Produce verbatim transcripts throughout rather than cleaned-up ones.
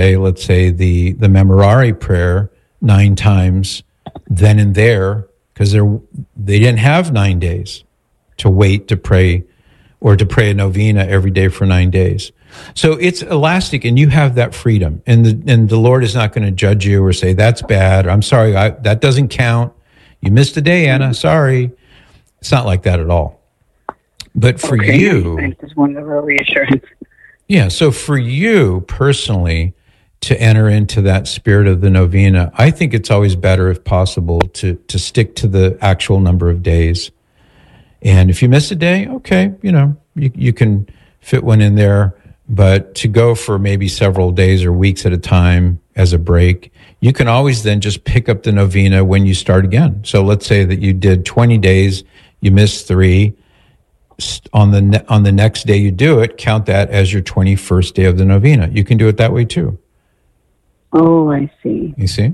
let's say, the, the Memorare prayer nine times then and there, because they they didn't have nine days to wait to pray or to pray a novena every day for nine days. So it's elastic, and you have that freedom. And the, and the Lord is not going to judge you or say, that's bad. Or, I'm sorry, I, that doesn't count. You missed a day, Anna. Sorry. It's not like that at all. But for okay. you... I just wanted a little reassurance. Yeah, so for you personally to enter into that spirit of the novena, I think it's always better, if possible, to, to stick to the actual number of days. And if you miss a day, okay, you know, you, you can fit one in there. But to go for maybe several days or weeks at a time as a break, you can always then just pick up the novena when you start again. So let's say that you did twenty days, you missed three. On the ne- on the next day you do it, count that as your twenty-first day of the novena. You can do it that way too. Oh, I see. You see?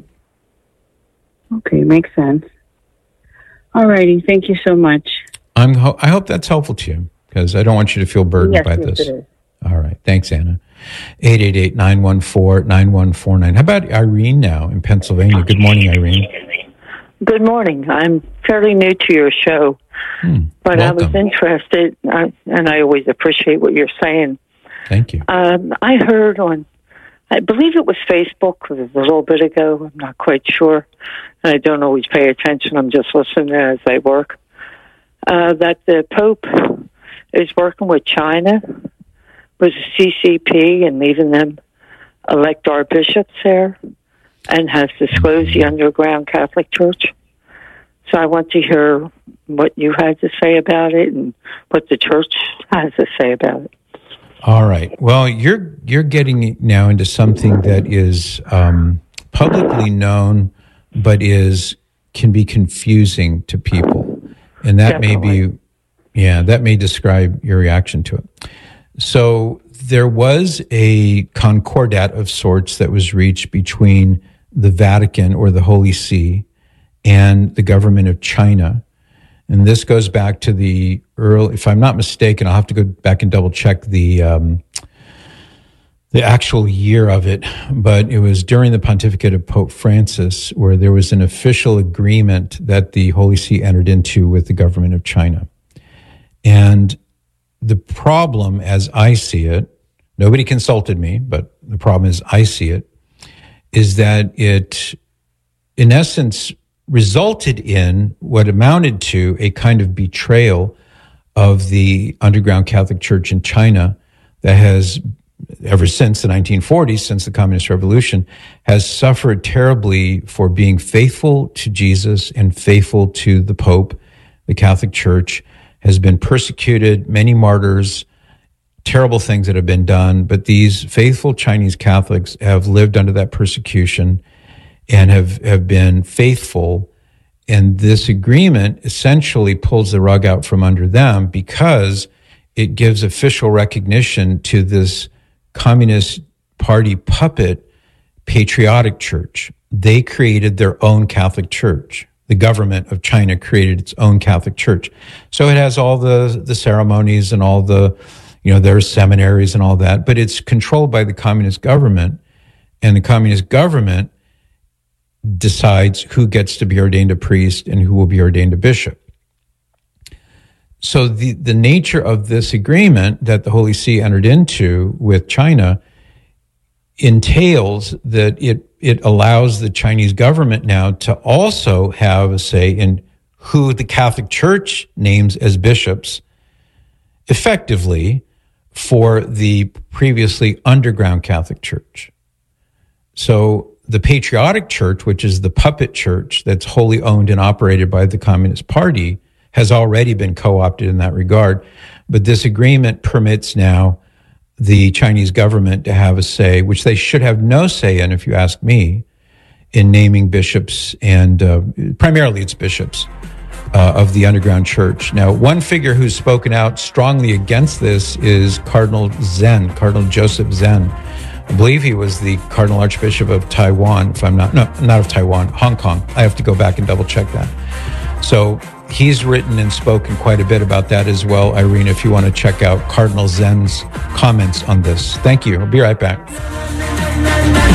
Okay, makes sense. All righty, thank you so much. I'm. Ho- I hope that's helpful to you, because I don't want you to feel burdened yes, by yes, this. It is. All right. Thanks, Anna. eight eight eight, nine one four, nine one four nine. How about Irene now in Pennsylvania? Good morning, Irene. Good morning. I'm fairly new to your show, hmm. but Welcome. I was interested, uh, and I always appreciate what you're saying. Thank you. Um, I heard on, I believe it was Facebook, it was a little bit ago, I'm not quite sure, and I don't always pay attention, I'm just listening as I work, uh, that the Pope is working with China, with the C C P, and leaving them elect our bishops there, and has disclosed the underground Catholic Church. So I want to hear what you had to say about it and what the church has to say about it. All right. Well, you're you're getting now into something that is um, publicly known, but is can be confusing to people, and that Definitely. may be, yeah, that may describe your reaction to it. So there was a concordat of sorts that was reached between the Vatican, or the Holy See, and the government of China. And this goes back to the early, if I'm not mistaken, I'll have to go back and double check the um, the actual year of it, but it was during the pontificate of Pope Francis, where there was an official agreement that the Holy See entered into with the government of China. And the problem, as I see it, nobody consulted me, but the problem is I see it, is that it, in essence, resulted in what amounted to a kind of betrayal of the underground Catholic Church in China that has, ever since the nineteen forties, since the Communist Revolution, has suffered terribly for being faithful to Jesus and faithful to the Pope. The Catholic Church has been persecuted, many martyrs, terrible things that have been done, but these faithful Chinese Catholics have lived under that persecution and have, have been faithful. And this agreement essentially pulls the rug out from under them, because it gives official recognition to this Communist Party puppet patriotic church. They created their own Catholic Church. The government of China created its own Catholic Church. So it has all the, the ceremonies and all the, you know, there's seminaries and all that, but it's controlled by the communist government, and the communist government decides who gets to be ordained a priest and who will be ordained a bishop. So the, the nature of this agreement that the Holy See entered into with China entails that it, it allows the Chinese government now to also have a say in who the Catholic Church names as bishops, effectively, for the previously underground Catholic Church. So the patriotic church, which is the puppet church that's wholly owned and operated by the Communist Party, has already been co-opted in that regard. But this agreement permits now the Chinese government to have a say, which they should have no say in, if you ask me, in naming bishops, and uh, primarily it's bishops uh, of the underground church. Now, one figure who's spoken out strongly against this is Cardinal Zen, Cardinal Joseph Zen. I believe he was the Cardinal Archbishop of Taiwan, if I'm not, no, not of Taiwan, Hong Kong. I have to go back and double check that. So he's written and spoken quite a bit about that as well, Irene, if you want to check out Cardinal Zen's comments on this. Thank you. I'll be right back.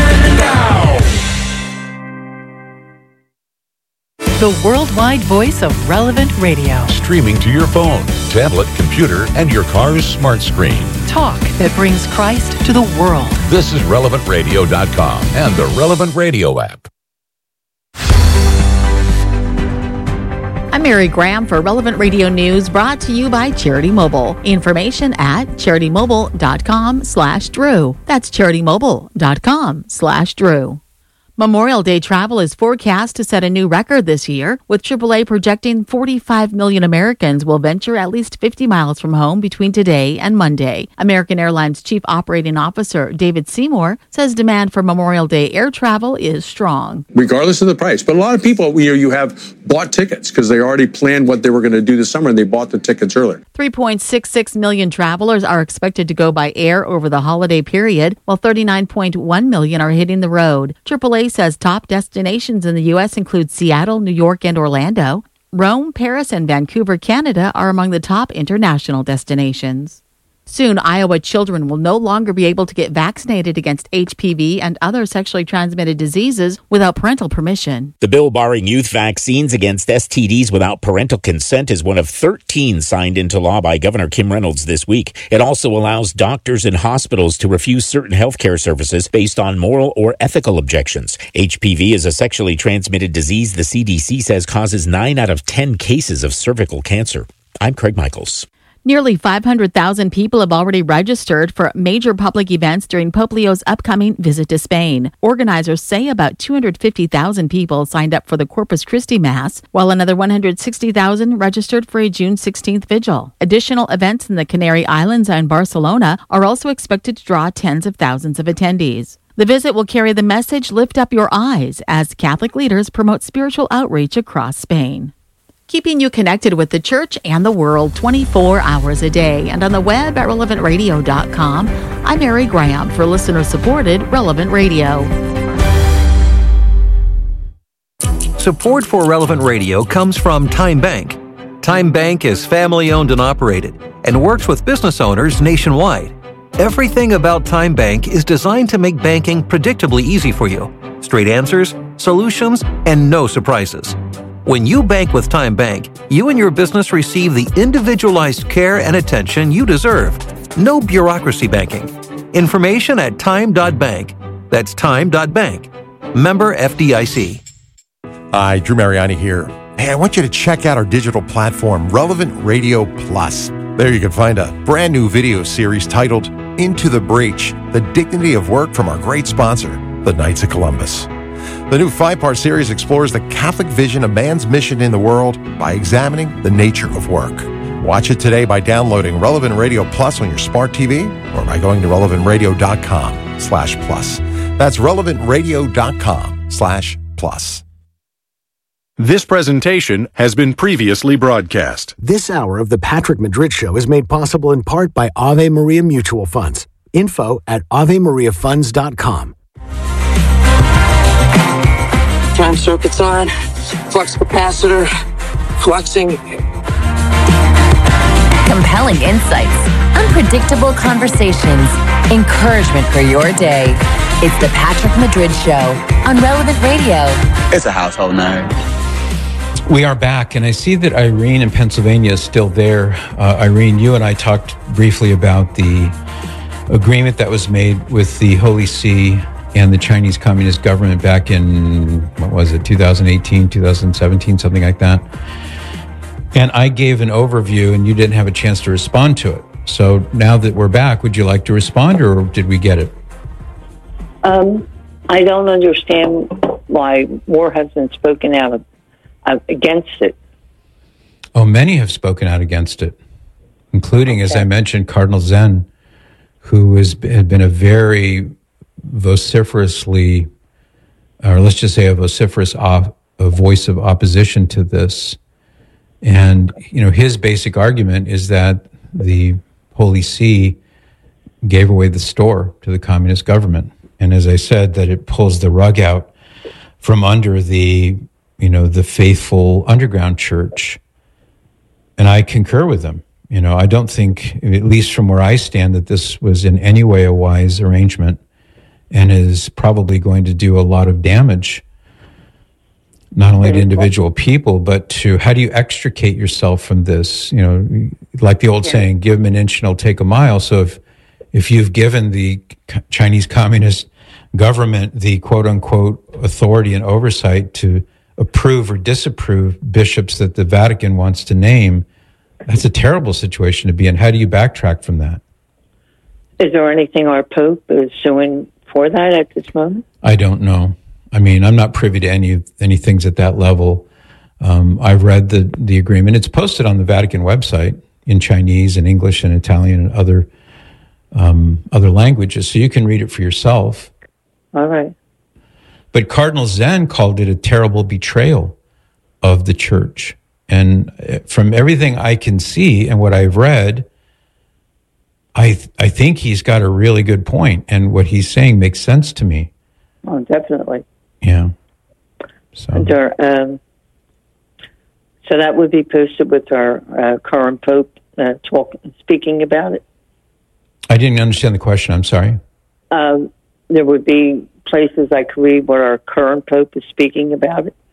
the worldwide voice of Relevant Radio. Streaming to your phone, tablet, computer, and your car's smart screen. Talk that brings Christ to the world. This is relevant radio dot com and the Relevant Radio app. I'm Mary Graham for Relevant Radio News, brought to you by Charity Mobile. Information at charity mobile dot com slash Drew. That's charity mobile dot com slash Drew. Memorial Day travel is forecast to set a new record this year, with triple A projecting forty-five million Americans will venture at least fifty miles from home between today and Monday. American Airlines Chief Operating Officer David Seymour says demand for Memorial Day air travel is strong. Regardless of the price. But a lot of people, you know, you have bought tickets because they already planned what they were going to do this summer and they bought the tickets earlier. three point six six million travelers are expected to go by air over the holiday period, while thirty-nine point one million are hitting the road. triple A says top destinations in the U S include Seattle, New York, and Orlando. Rome, Paris, and Vancouver, Canada are among the top international destinations. Soon, Iowa children will no longer be able to get vaccinated against H P V and other sexually transmitted diseases without parental permission. The bill barring youth vaccines against S T Ds without parental consent is one of thirteen signed into law by Governor Kim Reynolds this week. It also allows doctors and hospitals to refuse certain health care services based on moral or ethical objections. H P V is a sexually transmitted disease the C D C says causes nine out of ten cases of cervical cancer. I'm Craig Michaels. Nearly five hundred thousand people have already registered for major public events during Pope Leo's upcoming visit to Spain. Organizers say about two hundred fifty thousand people signed up for the Corpus Christi Mass, while another one hundred sixty thousand registered for a June sixteenth vigil. Additional events in the Canary Islands and Barcelona are also expected to draw tens of thousands of attendees. The visit will carry the message, "Lift up your eyes," as Catholic leaders promote spiritual outreach across Spain. Keeping you connected with the church and the world twenty-four hours a day, and on the web at relevant radio dot com. I'm Mary Graham for listener-supported Relevant Radio. Support for Relevant Radio comes from Time Bank. Time Bank is family-owned and operated and works with business owners nationwide. Everything about Time Bank is designed to make banking predictably easy for you. Straight answers, solutions, and no surprises. When you bank with Time Bank, you and your business receive the individualized care and attention you deserve. No bureaucracy banking. Information at time dot bank. That's time dot bank. Member F D I C. Hi, Drew Mariani here. Hey, I want you to check out our digital platform, Relevant Radio Plus. There you can find a brand new video series titled Into the Breach, The Dignity of Work from our great sponsor, the Knights of Columbus. The new five-part series explores the Catholic vision of man's mission in the world by examining the nature of work. Watch it today by downloading Relevant Radio Plus on your smart T V or by going to relevant radio dot com slash plus. That's relevant radio dot com slash plus. This presentation has been previously broadcast. This hour of the Patrick Madrid Show is made possible in part by Ave Maria Mutual Funds. Info at ave maria funds dot com. Time circuits on, flux capacitor, fluxing. Compelling insights, unpredictable conversations, encouragement for your day. It's the Patrick Madrid Show on Relevant Radio. It's a household name. We are back, and I see that Irene in Pennsylvania is still there. Uh, Irene, you and I talked briefly about the agreement that was made with the Holy See and the Chinese Communist government back in, what was it, two thousand eighteen, two thousand seventeen, something like that. And I gave an overview, and you didn't have a chance to respond to it. So now that we're back, would you like to respond, or did we get it? Um, I don't understand why more has been spoken out of, uh, against it. Oh, many have spoken out against it, including, okay. as I mentioned, Cardinal Zen, who has, had been a very vociferously, or let's just say a vociferous op, a voice of opposition to this. And, you know, his basic argument is that the Holy See gave away the store to the communist government. And as I said, that it pulls the rug out from under the, you know, the faithful underground church. And I concur with them. You know, I don't think, at least from where I stand, that this was in any way a wise arrangement, and is probably going to do a lot of damage not only to individual people, but to how do you extricate yourself from this? You know, like the old yeah. saying, give them an inch and they'll take a mile. So if, if you've given the Chinese Communist government the quote unquote authority and oversight to approve or disapprove bishops that the Vatican wants to name, that's a terrible situation to be in. How do you backtrack from that? Is there anything our Pope is doing for that at this moment? I don't know. I mean, I'm not privy to any any things at that level. Um, I've read the, the agreement. It's posted on the Vatican website in Chinese and English and Italian and other um, other languages, so you can read it for yourself. All right. But Cardinal Zen called it a terrible betrayal of the church. And from everything I can see and what I've read, I th- I think he's got a really good point, and what he's saying makes sense to me. Oh, definitely. Yeah. So, there, um, so that would be posted with our uh, current Pope uh, talk, speaking about it? I didn't understand the question. I'm sorry. Um, there would be places I could read where our current Pope is speaking about it?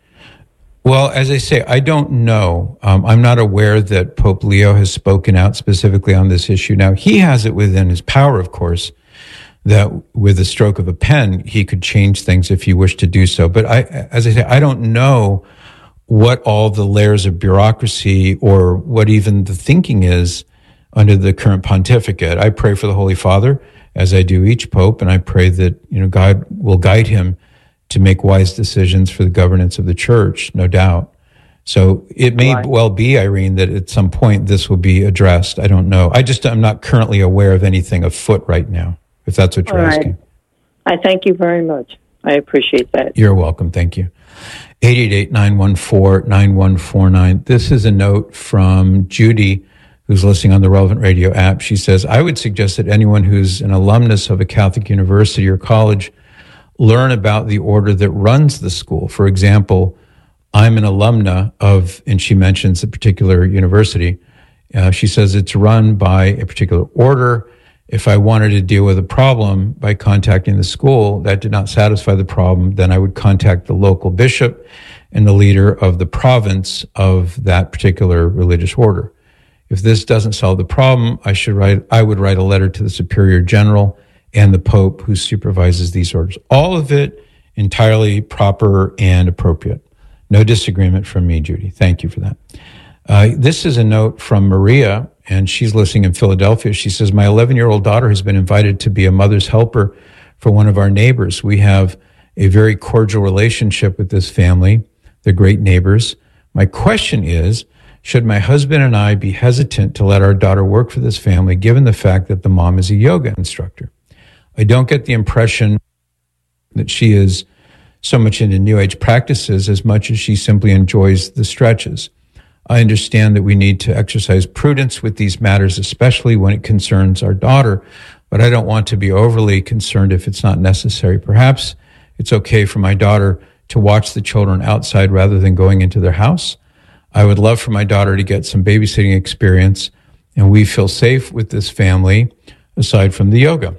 Well, as I say, I don't know. Um, I'm not aware that Pope Leo has spoken out specifically on this issue. Now, he has it within his power, of course, that with a stroke of a pen, he could change things if he wished to do so. But I, as I say, I don't know what all the layers of bureaucracy or what even the thinking is under the current pontificate. I pray for the Holy Father, as I do each pope, and I pray that, you know, God will guide him to make wise decisions for the governance of the church, no doubt. So it may right. well be, Irene, that at some point this will be addressed. I don't know. I just, I'm not currently aware of anything afoot right now, if that's what you're All right. asking. I thank you very much. I appreciate that. You're welcome. Thank you. eight eight eight, nine one four, nine one four nine. This is a note from Judy, who's listening on the Relevant Radio app. She says, I would suggest that anyone who's an alumnus of a Catholic university or college learn about the order that runs the school. For example, I'm an alumna of, and she mentions a particular university. Uh, she says it's run by a particular order. If I wanted to deal with a problem by contacting the school that did not satisfy the problem, then I would contact the local bishop and the leader of the province of that particular religious order. If this doesn't solve the problem, I should write, I would write a letter to the Superior General and the Pope who supervises these orders. All of it entirely proper and appropriate. No disagreement from me, Judy. Thank you for that. Uh, this is a note from Maria, and she's listening in Philadelphia. She says, my eleven-year-old daughter has been invited to be a mother's helper for one of our neighbors. We have a very cordial relationship with this family. They're great neighbors. My question is, should my husband and I be hesitant to let our daughter work for this family, given the fact that the mom is a yoga instructor? I don't get the impression that she is so much into New Age practices as much as she simply enjoys the stretches. I understand that we need to exercise prudence with these matters, especially when it concerns our daughter, but I don't want to be overly concerned if it's not necessary. Perhaps it's okay for my daughter to watch the children outside rather than going into their house. I would love for my daughter to get some babysitting experience, and we feel safe with this family aside from the yoga.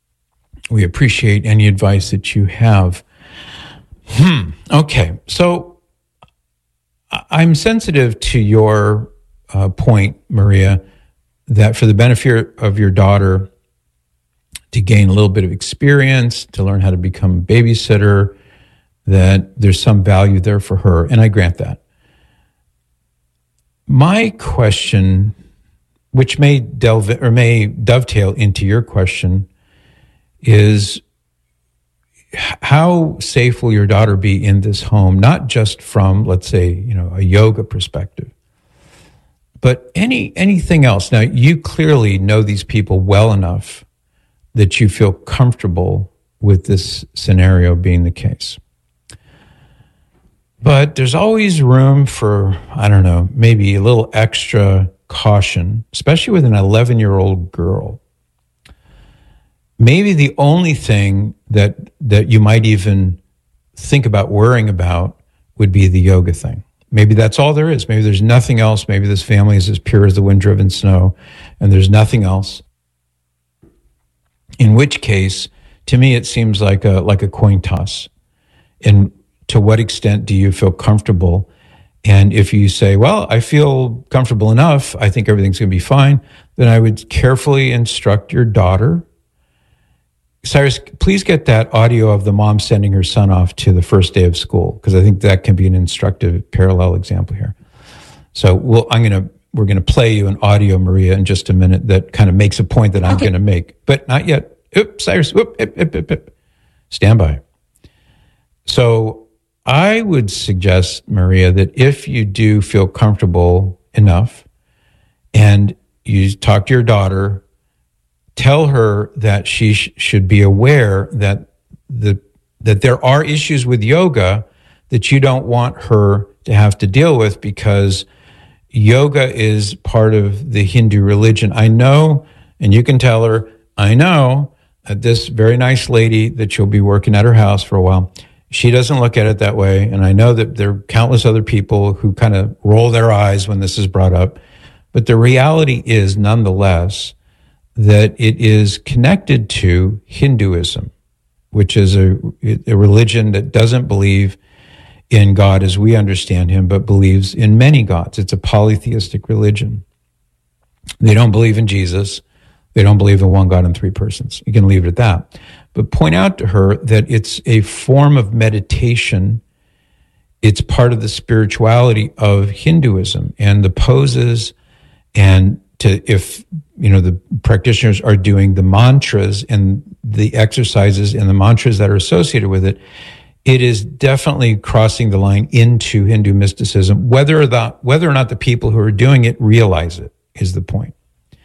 We appreciate any advice that you have. Hmm. Okay. So I'm sensitive to your uh, point, Maria, that for the benefit of your daughter to gain a little bit of experience, to learn how to become a babysitter, that there's some value there for her. And I grant that. My question, which may delve or may dovetail into your question, is how safe will your daughter be in this home, not just from, let's say, you know, a yoga perspective, but any anything else. Now, you clearly know these people well enough that you feel comfortable with this scenario being the case. But there's always room for, I don't know, maybe a little extra caution, especially with an eleven-year-old girl. Maybe the only thing that that you might even think about worrying about would be the yoga thing. Maybe that's all there is. Maybe there's nothing else. Maybe this family is as pure as the wind-driven snow, and there's nothing else. In which case, to me, it seems like a like a coin toss. And to what extent do you feel comfortable? And if you say, well, I feel comfortable enough, I think everything's going to be fine, then I would carefully instruct your daughter. Cyrus, please get that audio of the mom sending her son off to the first day of school, because I think that can be an instructive parallel example here. So we'll, I'm going to, we're going to play you an audio, Maria, in just a minute that kind of makes a point that I'm okay. going to make, but not yet. Oop, Cyrus, whoop, ip, ip, ip, ip. Stand by. So I would suggest, Maria, that if you do feel comfortable enough and you talk to your daughter, tell her that she sh- should be aware that the that there are issues with yoga that you don't want her to have to deal with, because yoga is part of the Hindu religion. I know, and you can tell her, I know that this very nice lady that you'll be working at her house for a while, she doesn't look at it that way. And I know that there are countless other people who kind of roll their eyes when this is brought up. But the reality is, nonetheless, that it is connected to Hinduism, which is a, a religion that doesn't believe in God as we understand him, but believes in many gods. It's a polytheistic religion. They don't believe in Jesus. They don't believe in one God in three persons. You can leave it at that. But point out to her that it's a form of meditation. It's part of the spirituality of Hinduism, and the poses, and to, if, you know, the practitioners are doing the mantras and the exercises and the mantras that are associated with it, it is definitely crossing the line into Hindu mysticism. Whether or not, whether or not the people who are doing it realize it is the point.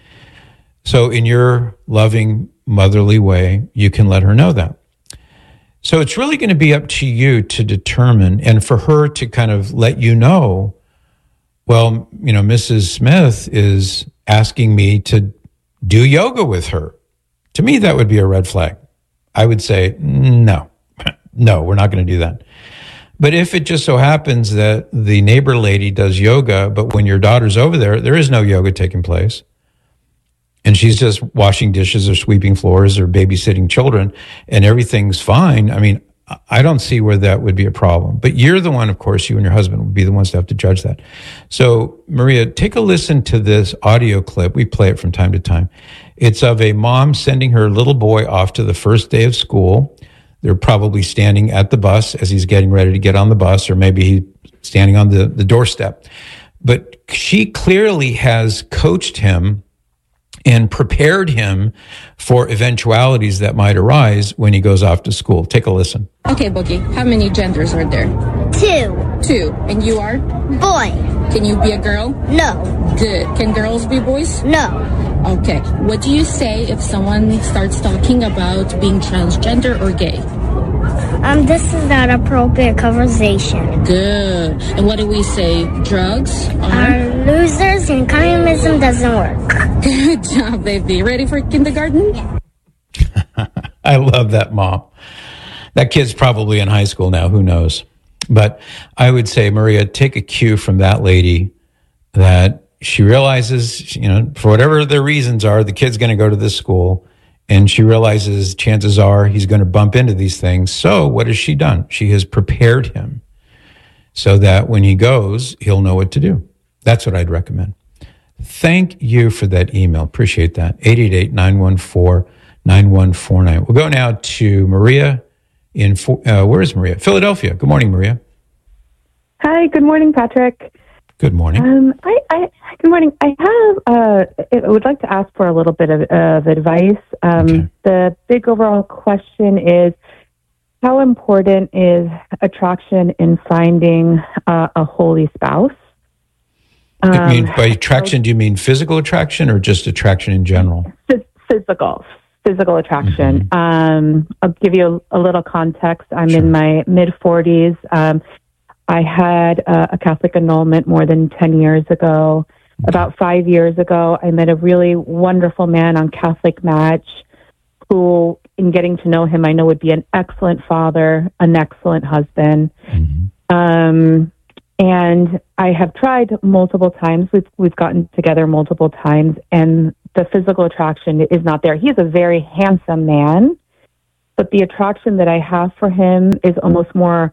So in your loving, motherly way, you can let her know that. So it's really going to be up to you to determine, and for her to kind of let you know, well, you know, Missus Smith is asking me to do yoga with her. To me, that would be a red flag. I would say, no, no, we're not going to do that. But if it just so happens that the neighbor lady does yoga, but when your daughter's over there, there is no yoga taking place, and she's just washing dishes or sweeping floors or babysitting children, and everything's fine, I mean, I don't see where that would be a problem. But you're the one, of course, you and your husband would be the ones to have to judge that. So, Maria, take a listen to this audio clip. We play it from time to time. It's of a mom sending her little boy off to the first day of school. They're probably standing at the bus as he's getting ready to get on the bus, or maybe he's standing on the, the doorstep. But she clearly has coached him and prepared him for eventualities that might arise when he goes off to school. Take a listen. Okay, Boogie, how many genders are there? Two. Two. And you are? Boy. Can you be a girl? No. Good. Can girls be boys? No. Okay. What do you say if someone starts talking about being transgender or gay? Um, this is not appropriate conversation. Good. And what do we say? Drugs are? Are losers, and communism doesn't work. Good job, baby. Ready for kindergarten? Yeah. I love that, Mom. That kid's probably in high school now. Who knows? But I would say, Maria, take a cue from that lady that she realizes, you know, for whatever the reasons are, the kid's going to go to this school. And she realizes chances are he's going to bump into these things. So what has she done? She has prepared him so that when he goes, he'll know what to do. That's what I'd recommend. Thank you for that email. Appreciate that. eight eight eight, nine one four, nine one four nine. We'll go now to Maria in, uh, where is Maria? Philadelphia. Good morning, Maria. Hi, good morning, Patrick. Good morning. Um, I, I, good morning. I have, uh, I would like to ask for a little bit of, of advice. Um, okay. The big overall question is, how important is attraction in finding uh, a holy spouse? Um, I mean, by attraction, do you mean physical attraction or just attraction in general? Physical, physical attraction. Mm-hmm. Um, I'll give you a, a little context. I'm Sure. in my mid forties. Um, I had a, a Catholic annulment more than ten years ago. About five years ago, I met a really wonderful man on Catholic Match who, in getting to know him, I know would be an excellent father, an excellent husband. Mm-hmm. Um, and I have tried multiple times. We've, we've gotten together multiple times, and the physical attraction is not there. He's a very handsome man, but the attraction that I have for him is almost more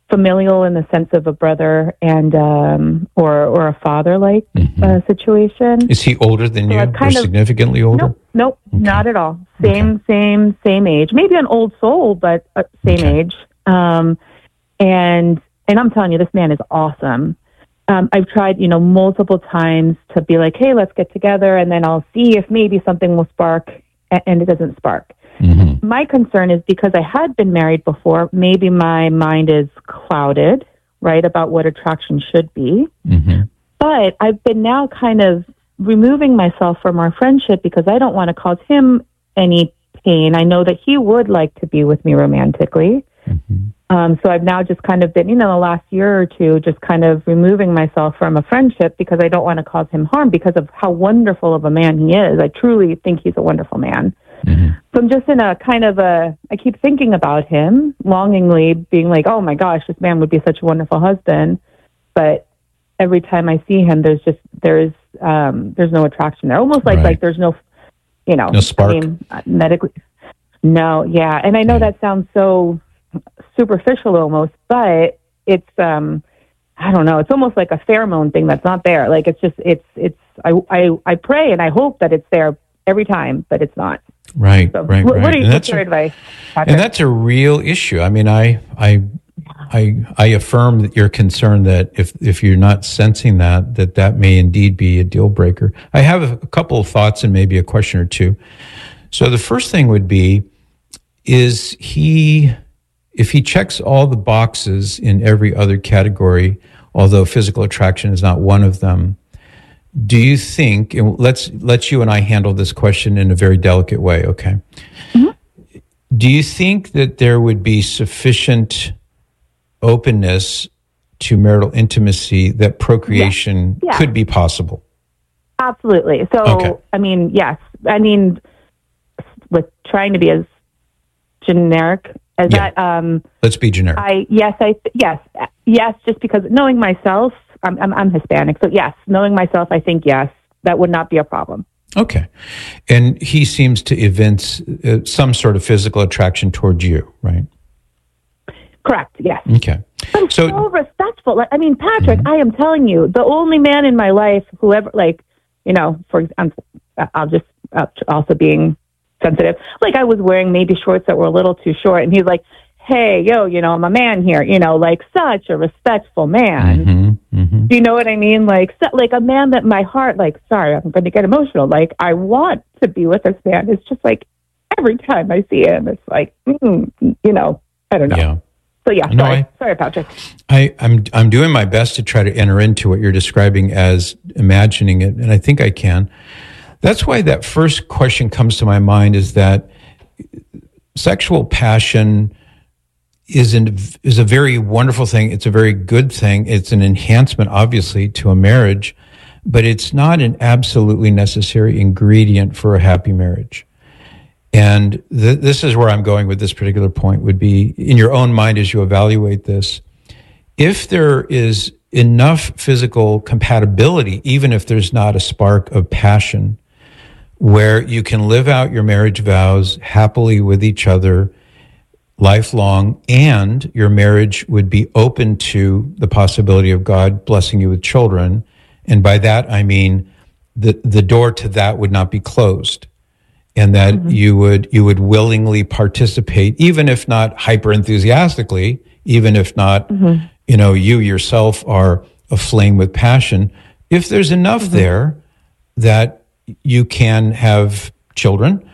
familial in the sense of a brother and um, or or a father-like Mm-hmm. uh, situation. Is he older than So you, I've or kind of- significantly older? Nope, nope, not at all. Same, same, same age. Maybe an old soul, but uh, same age. Um, and and I'm telling you, this man is awesome. Um, I've tried, you know, multiple times to be like, hey, let's get together, and then I'll see if maybe something will spark, a- and it doesn't spark. Mm-hmm. My concern is because I had been married before, maybe my mind is clouded, right, about what attraction should be. Mm-hmm. But I've been now kind of removing myself from our friendship because I don't want to cause him any pain. I know that he would like to be with me romantically. Mm-hmm. Um, so I've now just kind of been, you know, the last year or two, just kind of removing myself from a friendship because I don't want to cause him harm because of how wonderful of a man he is. I truly think he's a wonderful man. Mm-hmm. So I'm just in a kind of a, I keep thinking about him longingly, being like, oh my gosh, this man would be such a wonderful husband. But every time I see him, there's just, there's, um, there's no attraction there. Almost like, Right. like there's no, you know, No spark. I mean, uh, medically. No, yeah. And I know that sounds so superficial almost, but it's, um, I don't know. It's almost like a pheromone thing that's not there. Like it's just, it's, it's, I, I, I pray and I hope that it's there every time, but it's not. Right, So right, what, right. what are you, And what's that's your a- advice, Patrick? And that's a real issue. I mean, I, I, I, I affirm that you're concerned that if, if you're not sensing that, that that may indeed be a deal breaker. I have a, a couple of thoughts and maybe a question or two. So the first thing would be, is he, if he checks all the boxes in every other category, although physical attraction is not one of them, do you think, and let's, let's you and I handle this question in a very delicate way, okay? Mm-hmm. Do you think that there would be sufficient openness to marital intimacy that procreation Yeah. Yeah. could be possible? Absolutely. So, Okay. I mean, yes. I mean, with trying to be as generic as Yeah. that, um, Let's be generic. I, yes, I, yes, yes, just because knowing myself, I'm, I'm, I'm Hispanic. So yes, knowing myself, I think yes, that would not be a problem. Okay. And he seems to evince uh, some sort of physical attraction towards you, right? Correct. Yes. Okay. I'm so, so respectful. Like, I mean, Patrick, mm-hmm. I am telling you, the only man in my life who ever, like, you know, for example, I'll just uh, also being sensitive. Like I was wearing maybe shorts that were a little too short, and he's like, "Hey, yo, you know, I'm a man here." You know, like such a respectful man. Mm-hmm. Mm-hmm. Do you know what I mean? Like, so, like a man that my heart, like, sorry, I'm going to get emotional. Like, I want to be with this man. It's just like every time I see him, it's like, mm, you know, I don't know. Yeah. So yeah, No, sorry, I- sorry, Patrick. I, I'm I'm doing my best to try to enter into what you're describing as imagining it, and I think I can. That's why that first question comes to my mind is that sexual passion is an, is a very wonderful thing. It's a very good thing. It's an enhancement, obviously, to a marriage, but it's not an absolutely necessary ingredient for a happy marriage. And th- this is where I'm going with this particular point would be in your own mind as you evaluate this. If there is enough physical compatibility, even if there's not a spark of passion, where you can live out your marriage vows happily with each other, lifelong, and your marriage would be open to the possibility of God blessing you with children. And by that, I mean the, the door to that would not be closed. And that mm-hmm. you would you would willingly participate, even if not hyper enthusiastically, even if not, mm-hmm. you know, you yourself are aflame with passion. If there's enough mm-hmm. there that you can have children,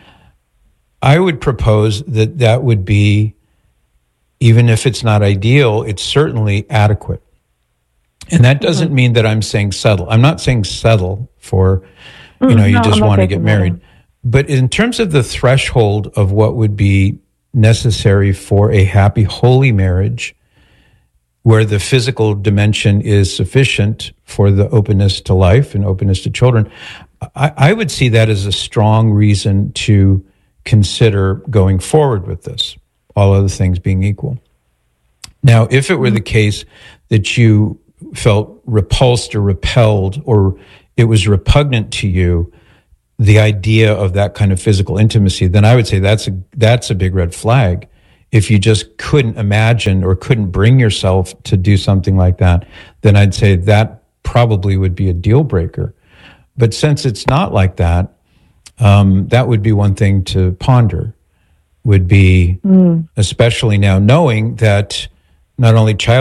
I would propose that that would be, even if it's not ideal, it's certainly adequate. And that doesn't mm-hmm. mean that I'm saying settle. I'm not saying settle for, you know, mm, you no, just want to get married. That. But in terms of the threshold of what would be necessary for a happy, holy marriage, where the physical dimension is sufficient for the openness to life and openness to children, I, I would see that as a strong reason to consider going forward with this, all other things being equal. Now, if it were the case that you felt repulsed or repelled, or it was repugnant to you, the idea of that kind of physical intimacy, then I would say that's a, that's a big red flag. if you just couldn't imagine or couldn't bring yourself to do something like that, then I'd say that probably would be a deal breaker. But since it's not like that, um, that would be one thing to ponder, would be, mm. especially now knowing that not only child